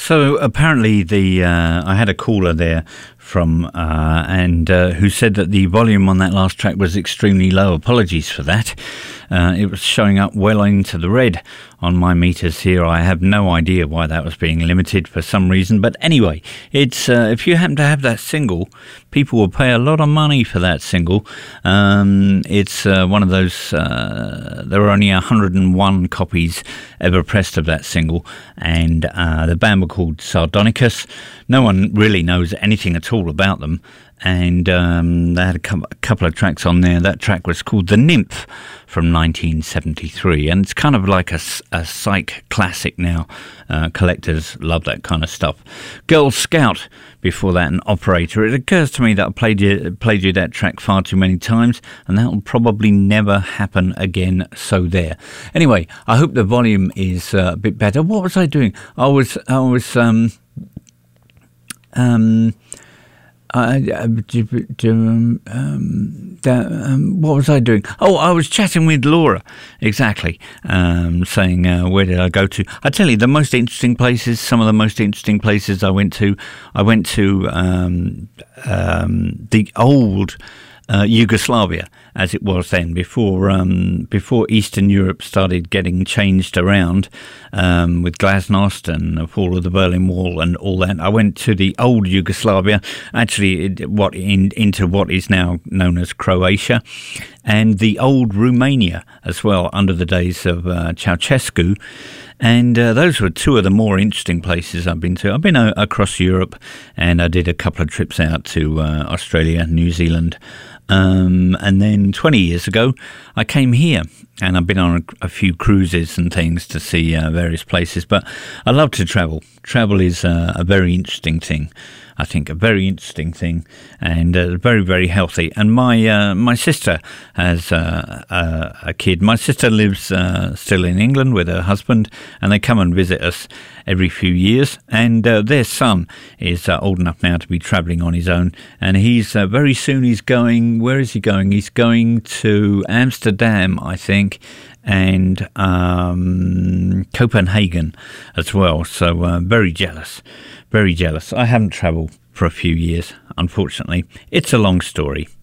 So apparently I had a caller there from who said that the volume on that last track was extremely low. Apologies for that. It was showing up well into the red on my meters here. I have no idea why that was being limited for some reason. But anyway, it's if you happen to have that single, people will pay a lot of money for that single. It's one of those, there were only 101 copies ever pressed of that single, and the band were called Sardonicus. No one really knows anything at all about them, and they had a couple of tracks on there. That track was called The Nymph from 1973, and it's kind of like a psych classic now. Collectors love that kind of stuff. Girl Scout before that, and Operator. It occurs to me that I played you that track far too many times, and that will probably never happen again, so there. Anyway, I hope the volume is a bit better. What was I doing? What was I doing? Oh, I was chatting with Laura, exactly, saying, where did I go to? I tell you, some of the most interesting places I went to the old Yugoslavia, as it was then, before Eastern Europe started getting changed around with Glasnost and the fall of the Berlin Wall and all that. I went to the old Yugoslavia, actually into what is now known as Croatia, and the old Romania as well, under the days of Ceausescu. And those were two of the more interesting places I've been to. I've been across Europe, and I did a couple of trips out to Australia, New Zealand. And then 20 years ago, I came here, and I've been on a few cruises and things to see various places. But I love to travel. Travel is a very interesting thing. I think a very interesting thing, and very, very healthy. And my sister has a kid. My sister lives still in England with her husband, and they come and visit us every few years. And their son is old enough now to be travelling on his own, and he's very soon he's going. Where is he going? He's going to Amsterdam, I think, and Copenhagen as well. So very jealous. Very jealous. I haven't travelled for a few years, unfortunately. It's a long story.